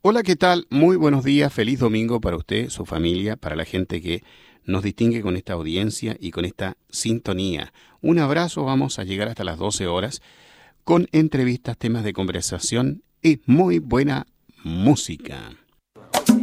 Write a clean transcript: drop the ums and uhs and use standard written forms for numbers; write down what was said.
Hola, ¿qué tal? Muy buenos días, feliz domingo para usted, su familia, para la gente que nos distingue con esta audiencia y con esta sintonía. Un abrazo, vamos a llegar hasta las 12 horas con entrevistas, temas de conversación y muy buena música.